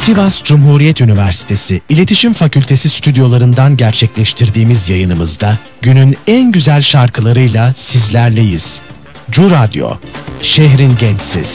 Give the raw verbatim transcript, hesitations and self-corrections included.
Sivas Cumhuriyet Üniversitesi İletişim Fakültesi stüdyolarından gerçekleştirdiğimiz yayınımızda günün en güzel şarkılarıyla sizlerleyiz. Cu Radyo, şehrin genç sesi.